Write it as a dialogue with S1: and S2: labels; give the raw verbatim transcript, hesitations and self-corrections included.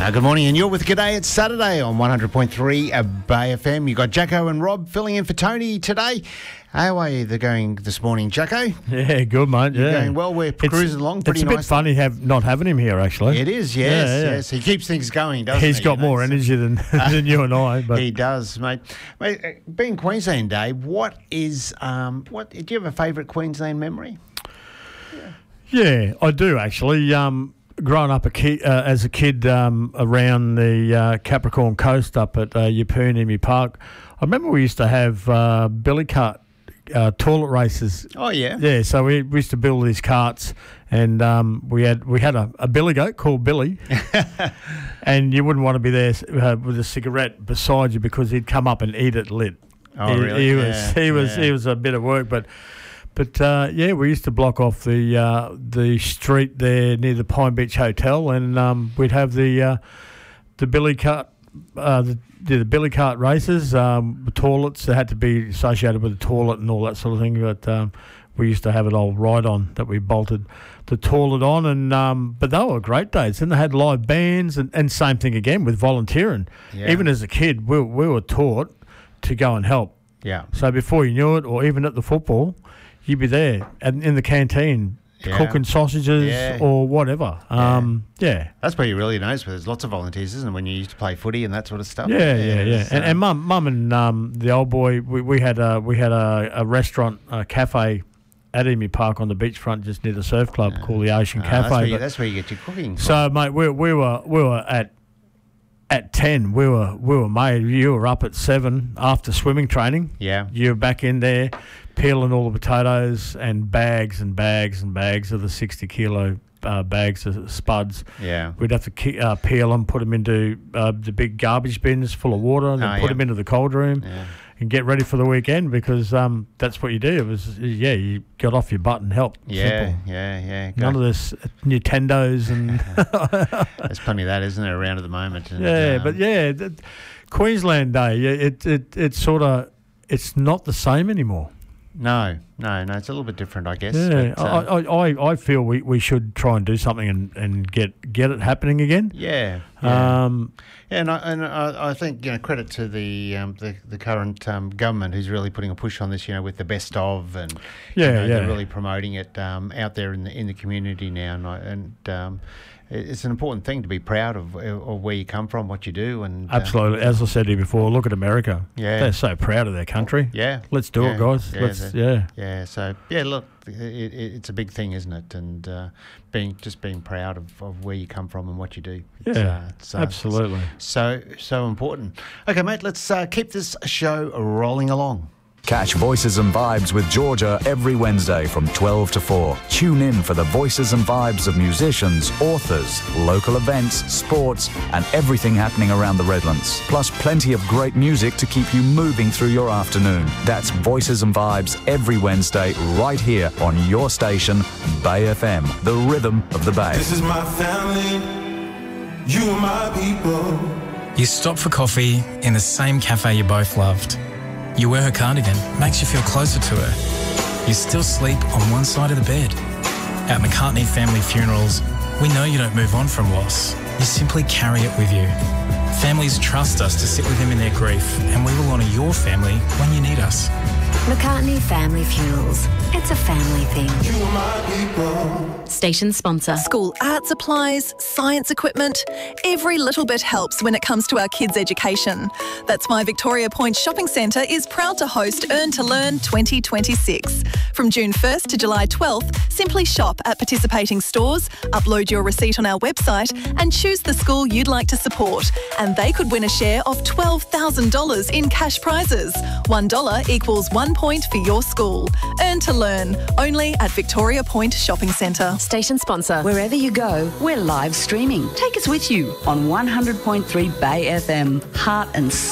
S1: Uh, good morning, and you're with G'day. It's Saturday on one hundred point three Bay F M. You've got Jacko and Rob filling in for Tony today. How are you going this morning, Jacko?
S2: Yeah, good, mate.
S1: You're
S2: yeah.
S1: going well. We're
S2: It's-
S1: cruising along pretty
S2: It's a bit
S1: nicely.
S2: funny have, not having him here, actually.
S1: It is, yes,
S2: Yeah, yeah.
S1: yes. He keeps things going, doesn't
S2: He's
S1: he?
S2: got
S1: You know,
S2: more
S1: so-
S2: energy than, than you and I. But
S1: He does, mate. Mate, uh, being Queensland Day, what is um, what? Do you have a favourite Queensland memory?
S2: yeah, I do, actually. Um, growing up a kid, uh, as a kid um, around the uh, Capricorn Coast up at uh, Yeppoon Emu Park, I remember we used to have uh, billy cart uh, toilet races.
S1: Oh yeah,
S2: Yeah, so we, we used to build these carts, and um, we had we had a, a billy goat called Billy, and you wouldn't want to be there uh, with a cigarette beside you because he'd come up and eat it lit.
S1: Oh
S2: he,
S1: really?
S2: He was
S1: Yeah,
S2: he was
S1: yeah.
S2: he was a bit of work, but but uh, yeah, we used to block off the uh, the street there near the Pine Beach Hotel, and um, we'd have the uh, the billy cart. Uh, the, the billy cart races, um, toilets that had to be associated with the toilet and all that sort of thing. But um, we used to have an old ride-on that we bolted the toilet on, and um, but they were great days. And they had live bands, and, and same thing again with volunteering.
S1: Yeah.
S2: Even as a kid, we, we were taught to go and help.
S1: Yeah.
S2: So before you knew it, or even at the football, you'd be there and in the canteen.
S1: Yeah.
S2: Cooking sausages
S1: Yeah.
S2: or whatever. Um, yeah.
S1: That's where you really notice. Where there's lots of volunteers, isn't it? When you used to play footy and that sort of stuff.
S2: Yeah, yeah, yeah.
S1: it's,
S2: And,
S1: uh,
S2: and mum, mum, and um, the old boy, we, we had a we had a, a restaurant, a cafe at Emu Park on the beachfront, just near the surf club, called the Ocean
S1: uh,
S2: Cafe.
S1: That's where, you,
S2: But-
S1: that's where you get your cooking. From.
S2: so, mate, we we were we were at at ten. We were we were made. You were up at seven after swimming training.
S1: yeah.
S2: You were back in there, peeling all the potatoes and bags and bags and bags of the sixty kilo uh, bags of spuds.
S1: Yeah.
S2: We'd have to ke- uh, peel them, put them into uh, the big garbage bins full of water, and then
S1: Oh,
S2: put
S1: yeah.
S2: them into the cold room
S1: Yeah.
S2: and get ready for the weekend because um, that's what you do. It was yeah, you got off your butt and helped.
S1: Yeah,
S2: Simple.
S1: yeah, yeah. Go.
S2: None of this Nintendos and
S1: There's plenty of that, isn't there, around at the moment? And,
S2: yeah,
S1: um,
S2: but yeah, th- Queensland Day, yeah, it it it's sort of it's not the same anymore.
S1: No, no, no. It's a little bit different, I guess.
S2: Yeah,
S1: but, um,
S2: I, I, I, I feel we, we should try and do something and, and get get it happening again.
S1: yeah, yeah.
S2: Um,
S1: Yeah, and I, and I, I think you know credit to the um, the, the current um, government who's really putting a push on this. You know, with the best of and
S2: Yeah,
S1: you know,
S2: yeah.
S1: they're really promoting it um, out there in the in the community now, and, I, and um, it- it's an important thing to be proud of, of where you come from, what you do, and uh,
S2: absolutely, as I said to you before, look at America.
S1: Yeah.
S2: They're so proud of their country.
S1: yeah,
S2: Let's do
S1: yeah,
S2: it, guys.
S1: Yeah,
S2: Let's
S1: the-
S2: yeah.
S1: yeah. So yeah, look, it, it, it's a big thing, isn't it? And uh, being just being proud of, of where you come from and what you do. It's,
S2: Yeah,
S1: uh, it's, uh,
S2: absolutely.
S1: So so important. Okay, mate. Let's uh, keep this show rolling along.
S3: Catch Voices and Vibes with Georgia every Wednesday from twelve to four. Tune in for the voices and vibes of musicians, authors, local events, sports, and everything happening around the Redlands. Plus plenty of great music to keep you moving through your afternoon. That's Voices and Vibes every Wednesday right here on your station, Bay F M, the rhythm of the Bay.
S4: This is my family, you are my people.
S5: You stop for coffee in the same cafe you both loved. You wear her cardigan, makes you feel closer to her. You still sleep on one side of the bed. At McCartney Family Funerals, we know you don't move on from loss. You simply carry it with you. Families trust us to sit with them in their grief, and we will honour your family when you need us.
S6: McCartney Family Funerals. It's a family thing.
S4: You are my people.
S7: Station sponsor.
S8: School art supplies, science equipment. Every little bit helps when it comes to our kids' education. That's why Victoria Point Shopping Centre is proud to host Earn to Learn twenty twenty-six. From June first to July twelfth, simply shop at participating stores, upload your receipt on our website and choose the school you'd like to support. And they could win a share of twelve thousand dollars in cash prizes. one dollar equals one point for your school. Earn to Learn, only at Victoria Point Shopping Centre.
S7: Station sponsor.
S9: Wherever you go, we're live streaming. Take us with you on one hundred point three Bay F M, heart and soul.